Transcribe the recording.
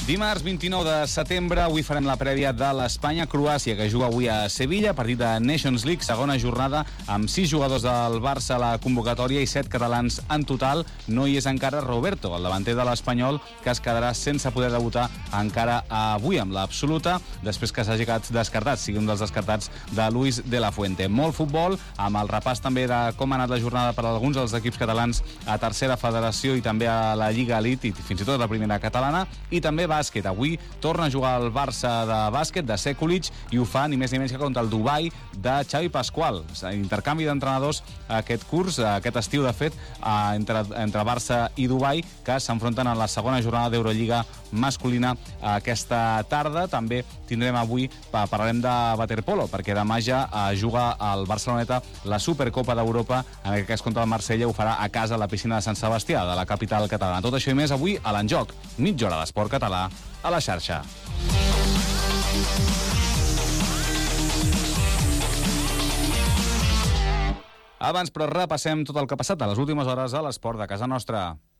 Dimarts 29 de setembre, avui farem la prèvia de l'Espanya-Croàcia, que juga avui a Sevilla, partit de Nations League, segona jornada, amb 6 jugadors del Barça a la convocatòria i 7 catalans en total. No hi és encara Roberto, el davanter de l'Espanyol, que es quedarà sense poder debutar encara avui amb l'absoluta, després que s'hagi quedat descartat, sigui un dels descartats de Luis de la Fuente. Molt futbol, amb el repàs també de com ha anat la jornada per a alguns dels equips catalans a tercera federació i també a la Lliga Elite i fins i tot a la primera catalana, i també bàsquet. Avui torna a jugar el Barça de bàsquet, de Sekulic, i ho fa ni més ni menys que contra el Dubai de Xavi Pasqual. Intercanvi d'entrenadors aquest curs, aquest estiu, de fet, entre Barça i Dubai, que s'enfronten a la segona jornada d'Eurolliga masculina aquesta tarda. També tindrem avui, parlarem de waterpolo, perquè demà ja juga al Barceloneta la Supercopa d'Europa, en aquest cas contra el Marsella, ho farà a casa a la piscina de Sant Sebastià, de la capital catalana. Tot això i més avui a l'Enjoc, mitja hora d'esport català a la xarxa. Abans, però, repassem tot el que ha passat a les últimes hores a l'esport de casa nostra.